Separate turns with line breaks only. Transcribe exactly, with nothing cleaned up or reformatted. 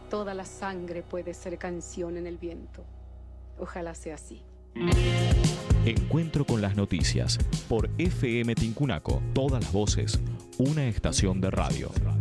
Toda la sangre puede ser canción en el viento. Ojalá sea así.
Encuentro con las noticias por F M Tincunaco. Todas las voces, una estación de radio.